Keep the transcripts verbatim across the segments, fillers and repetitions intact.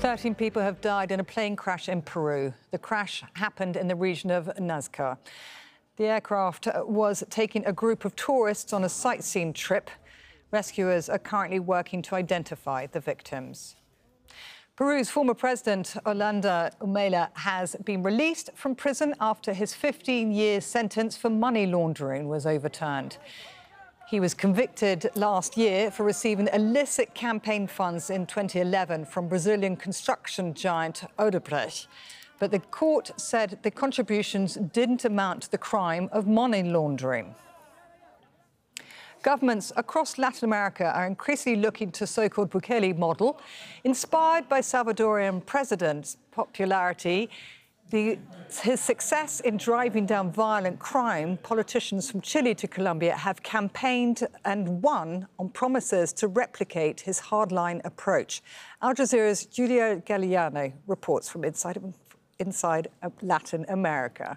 thirteen people have died in a plane crash in Peru. The crash happened in the region of Nazca. The aircraft was taking a group of tourists on a sightseeing trip. Rescuers are currently working to identify the victims. Peru's former president, Ollanta Humala, has been released from prison after his fifteen-year sentence for money laundering was overturned. He was convicted last year for receiving illicit campaign funds in twenty eleven from Brazilian construction giant Odebrecht. But the court said the contributions didn't amount to the crime of money laundering. Governments across Latin America are increasingly looking to so-called Bukele model. Inspired by Salvadorian president's popularity, the, his success in driving down violent crime, politicians from Chile to Colombia have campaigned and won on promises to replicate his hardline approach. Al Jazeera's Julia Galliano reports from inside, inside Latin America.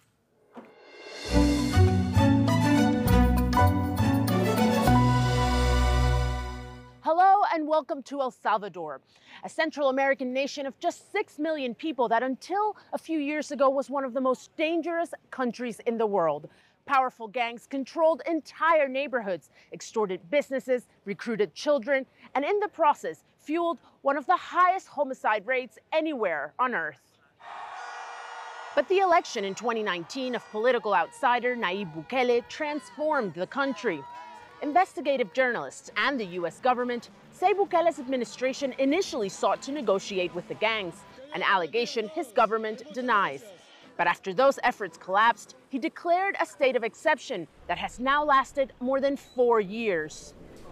Hello and welcome to El Salvador, a Central American nation of just six million people that until a few years ago was one of the most dangerous countries in the world. Powerful gangs controlled entire neighborhoods, extorted businesses, recruited children, and in the process fueled one of the highest homicide rates anywhere on earth. But the election in twenty nineteen of political outsider Nayib Bukele transformed the country. Investigative journalists and the U S government say Bukele's administration initially sought to negotiate with the gangs, an allegation his government denies. But after those efforts collapsed, he declared a state of exception that has now lasted more than four years.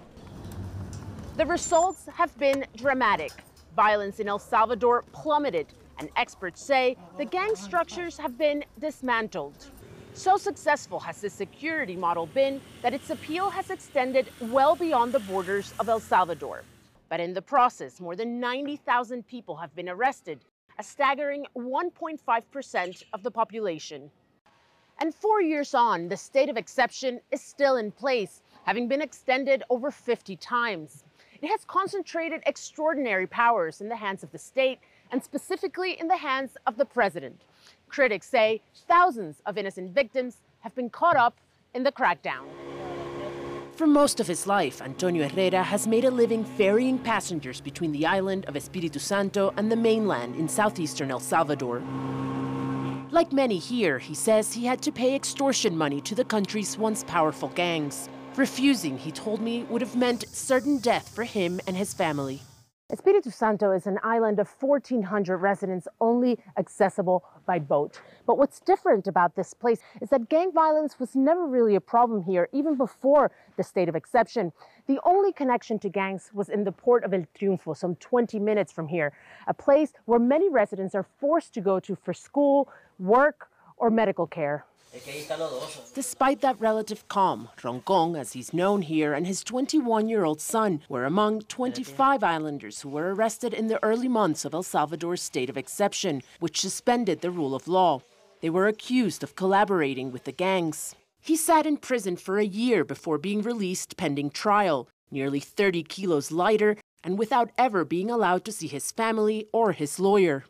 The results have been dramatic. Violence in El Salvador plummeted, and experts say the gang structures have been dismantled. So successful has this security model been that its appeal has extended well beyond the borders of El Salvador. But in the process, more than ninety thousand people have been arrested, a staggering one point five percent of the population. And four years on, the state of exception is still in place, having been extended over fifty times. It has concentrated extraordinary powers in the hands of the state, and specifically in the hands of the president. Critics say thousands of innocent victims have been caught up in the crackdown. For most of his life, Antonio Herrera has made a living ferrying passengers between the island of Espiritu Santo and the mainland in southeastern El Salvador. Like many here, he says he had to pay extortion money to the country's once powerful gangs. Refusing, he told me, would have meant certain death for him and his family. Espiritu Santo is an island of fourteen hundred residents, only accessible by boat. But what's different about this place is that gang violence was never really a problem here, even before the state of exception. The only connection to gangs was in the port of El Triunfo, some twenty minutes from here, a place where many residents are forced to go to for school, work, or medical care. Despite that relative calm, Roncon, as he's known here, and his twenty-one-year-old son were among twenty-five islanders who were arrested in the early months of El Salvador's state of exception, which suspended the rule of law. They were accused of collaborating with the gangs. He sat in prison for a year before being released pending trial, nearly thirty kilos lighter, and without ever being allowed to see his family or his lawyer.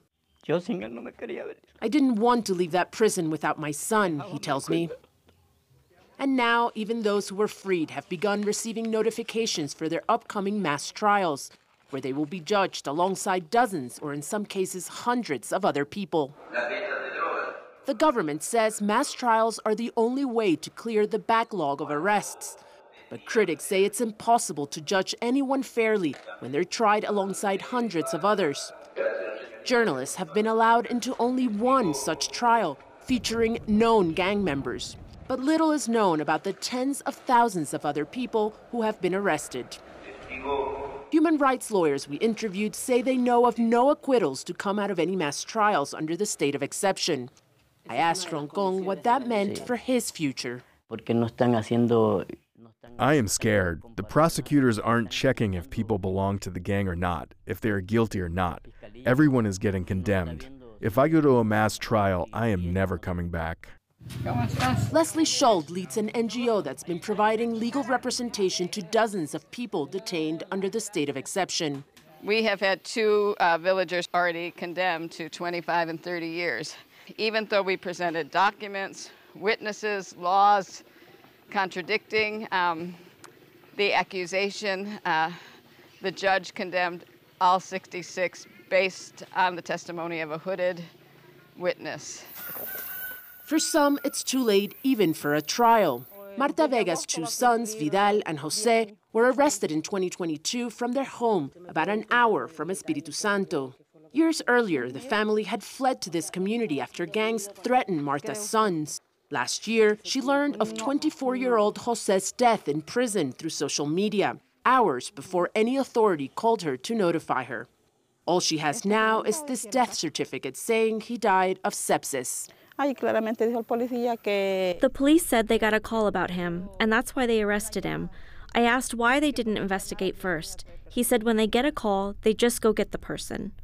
I didn't want to leave that prison without my son, he tells me. And now, even those who were freed have begun receiving notifications for their upcoming mass trials, where they will be judged alongside dozens, or in some cases hundreds, of other people. The government says mass trials are the only way to clear the backlog of arrests. But critics say it's impossible to judge anyone fairly when they're tried alongside hundreds of others. Journalists have been allowed into only one such trial, featuring known gang members. But little is known about the tens of thousands of other people who have been arrested. Human rights lawyers we interviewed say they know of no acquittals to come out of any mass trials under the state of exception. I asked Roncon what that meant for his future. I am scared. The prosecutors aren't checking if people belong to the gang or not, if they are guilty or not. Everyone is getting condemned. If I go to a mass trial, I am never coming back. Leslie Schuld leads an N G O that's been providing legal representation to dozens of people detained under the state of exception. We have had two uh, villagers already condemned to twenty-five and thirty years, even though we presented documents, witnesses, laws contradicting um, the accusation. Uh, the judge condemned all sixty-six based on the testimony of a hooded witness. For some, it's too late even for a trial. Marta Vega's two sons, Vidal and Jose, were arrested in twenty twenty-two from their home about an hour from Espiritu Santo. Years earlier, the family had fled to this community after gangs threatened Marta's sons. Last year, she learned of twenty-four-year-old Jose's death in prison through social media, hours before any authority called her to notify her. All she has now is this death certificate saying he died of sepsis. The police said they got a call about him, and that's why they arrested him. I asked why they didn't investigate first. He said when they get a call, they just go get the person.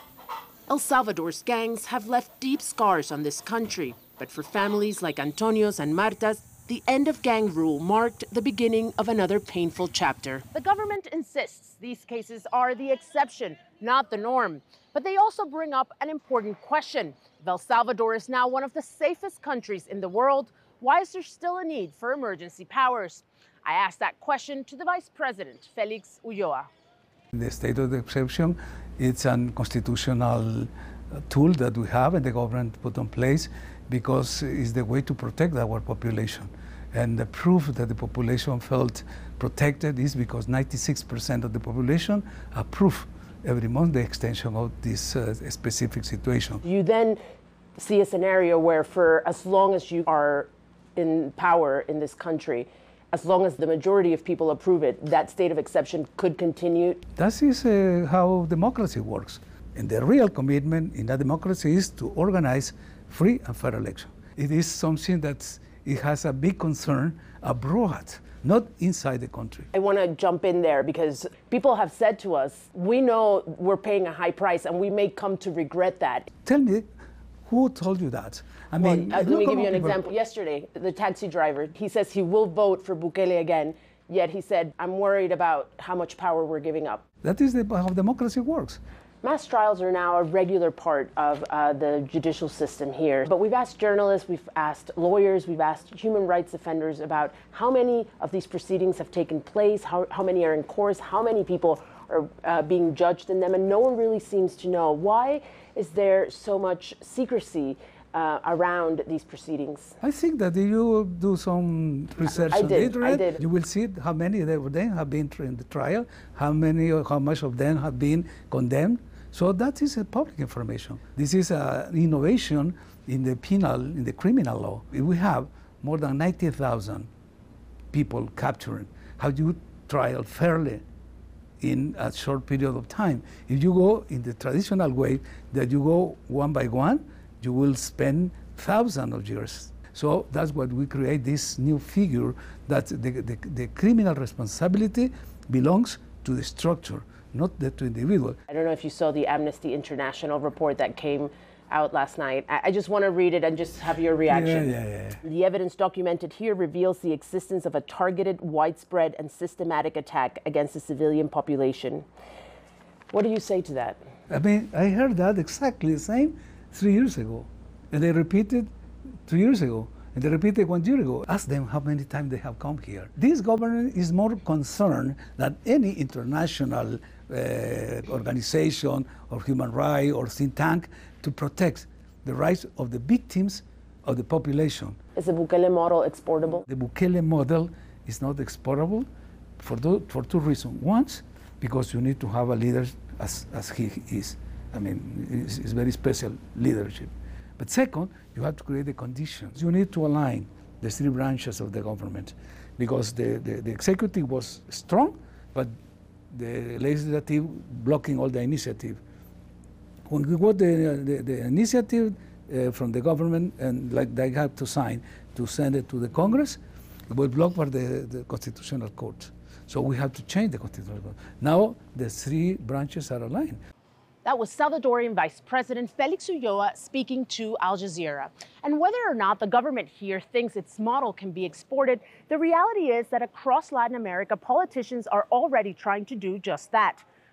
El Salvador's gangs have left deep scars on this country, but for families like Antonio's and Marta's, the end of gang rule marked the beginning of another painful chapter. The government insists these cases are the exception, not the norm. But they also bring up an important question. If El Salvador is now one of the safest countries in the world, why is there still a need for emergency powers? I asked that question to the Vice President, Felix Ulloa. The state of exception, it's a constitutional tool that we have and the government put in place because it's the way to protect our population. And the proof that the population felt protected is because ninety-six percent of the population approve every month the extension of this uh, specific situation. You then see a scenario where for as long as you are in power in this country, as long as the majority of people approve it, that state of exception could continue? That is uh, how democracy works. And the real commitment in a democracy is to organize free and fair election. It is something that it has a big concern abroad, not inside the country. I want to jump in there because people have said to us, we know we're paying a high price and we may come to regret that. Tell me, who told you that? I well, mean, uh, let me give you an people... example. Yesterday, the taxi driver, he says he will vote for Bukele again, yet he said, I'm worried about how much power we're giving up. That is the, how democracy works. Mass trials are now a regular part of uh, the judicial system here. But we've asked journalists, we've asked lawyers, we've asked human rights defenders about how many of these proceedings have taken place, how, how many are in course, how many people are uh, being judged in them, and no one really seems to know. Why is there so much secrecy uh, around these proceedings? I think that if you do some research I on did, the internet, I did. you will see how many of them have been in the trial, how many or how much of them have been condemned. So that is a public information. This is an innovation in the penal, in the criminal law. We have more than ninety thousand people captured. How do you trial fairly in a short period of time? If you go in the traditional way, that you go one by one, you will spend thousands of years. So that's what we create, this new figure that the, the, the criminal responsibility belongs to the structure, not the to individual. I don't know if you saw the Amnesty International report that came out last night. I, I just want to read it and just have your reaction. Yeah, yeah, yeah. The evidence documented here reveals the existence of a targeted, widespread, and systematic attack against the civilian population. What do you say to that? I mean, I heard that exactly the same three years ago. And they repeated two years ago. And they repeated one year ago. Ask them how many times they have come here. This government is more concerned than any international uh, organization or human rights or think tank to protect the rights of the victims of the population. Is the Bukele model exportable? The Bukele model is not exportable for, do, for two reasons. One, because you need to have a leader as, as he is. I mean, it's, it's very special leadership. But second, you have to create the conditions. You need to align the three branches of the government because the, the, the executive was strong, but the legislative blocking all the initiative. When we got the, the, the initiative uh, from the government and like they have to sign to send it to the Congress, it was blocked by the, the Constitutional Court. So we have to change the Constitutional Court. Now the three branches are aligned. That was Salvadorian Vice President Felix Ulloa speaking to Al Jazeera. And whether or not the government here thinks its model can be exported, the reality is that across Latin America, politicians are already trying to do just that.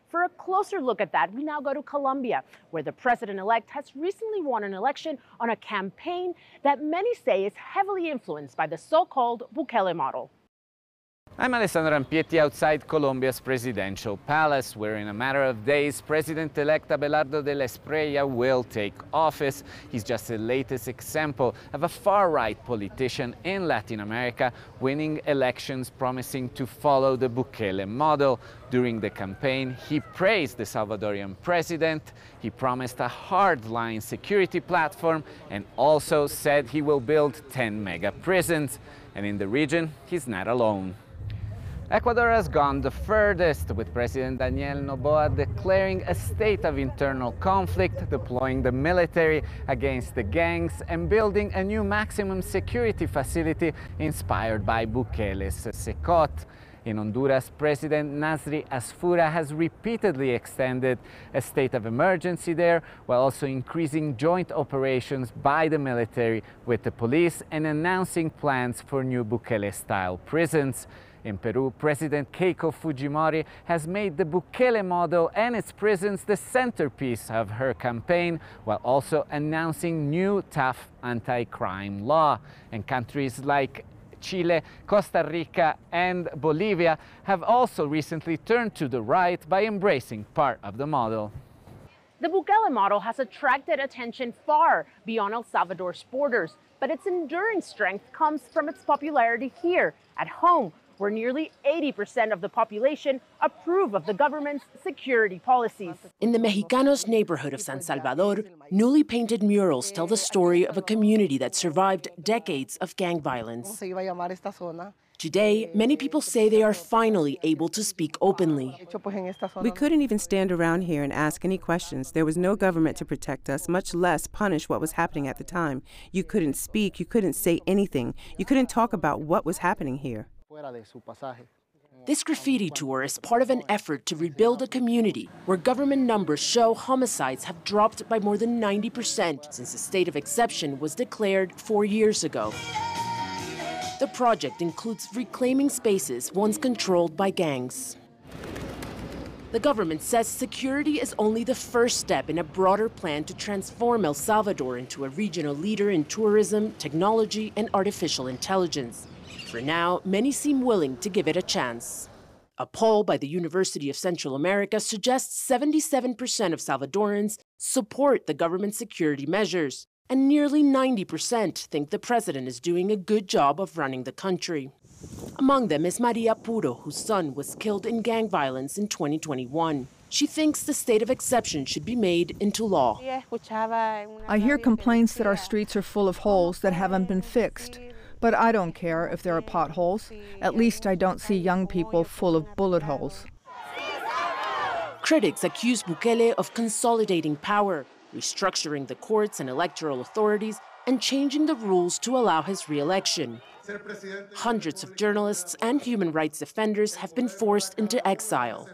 For a closer look at that, we now go to Colombia, where the president-elect has recently won an election on a campaign that many say is heavily influenced by the so-called Bukele model. I'm Alessandro Rampietti outside Colombia's presidential palace, where in a matter of days, President-elect Abelardo de la Espriella will take office. He's just the latest example of a far-right politician in Latin America winning elections promising to follow the Bukele model. During the campaign, he praised the Salvadorian president, he promised a hard-line security platform, and also said he will build ten mega prisons. And in the region, he's not alone. Ecuador has gone the furthest, with President Daniel Noboa declaring a state of internal conflict, deploying the military against the gangs, and building a new maximum security facility inspired by Bukele's SECOT. In Honduras, President Nasri Asfura has repeatedly extended a state of emergency there, while also increasing joint operations by the military with the police and announcing plans for new Bukele-style prisons. In Peru, President Keiko Fujimori has made the Bukele model and its prisons the centerpiece of her campaign, while also announcing new tough anti-crime law. And countries like Chile, Costa Rica, and Bolivia have also recently turned to the right by embracing part of the model. The Bukele model has attracted attention far beyond El Salvador's borders, but its enduring strength comes from its popularity here, at home, where nearly eighty percent of the population approve of the government's security policies. In the Mexicanos neighborhood of San Salvador, newly painted murals tell the story of a community that survived decades of gang violence. Today, many people say they are finally able to speak openly. We couldn't even stand around here and ask any questions. There was no government to protect us, much less punish what was happening at the time. You couldn't speak, you couldn't say anything. You couldn't talk about what was happening here. This graffiti tour is part of an effort to rebuild a community where government numbers show homicides have dropped by more than ninety percent since a state of exception was declared four years ago. The project includes reclaiming spaces once controlled by gangs. The government says security is only the first step in a broader plan to transform El Salvador into a regional leader in tourism, technology, and artificial intelligence. For now, many seem willing to give it a chance. A poll by the University of Central America suggests seventy-seven percent of Salvadorans support the government's security measures, and nearly ninety percent think the president is doing a good job of running the country. Among them is Maria Puro, whose son was killed in gang violence in twenty twenty-one. She thinks the state of exception should be made into law. I hear complaints that our streets are full of holes that haven't been fixed. But I don't care if there are potholes. At least I don't see young people full of bullet holes. Critics accuse Bukele of consolidating power, restructuring the courts and electoral authorities, and changing the rules to allow his re-election. Hundreds of journalists and human rights defenders have been forced into exile.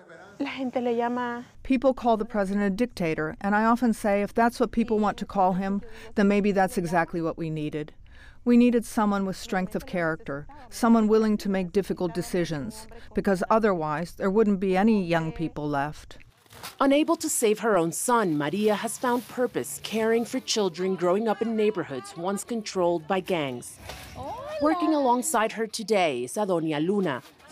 People call the president a dictator, and I often say if that's what people want to call him, then maybe that's exactly what we needed. We needed someone with strength of character, someone willing to make difficult decisions, because otherwise there wouldn't be any young people left. Unable to save her own son, Maria has found purpose caring for children growing up in neighborhoods once controlled by gangs. Working alongside her today is Adonia Luna,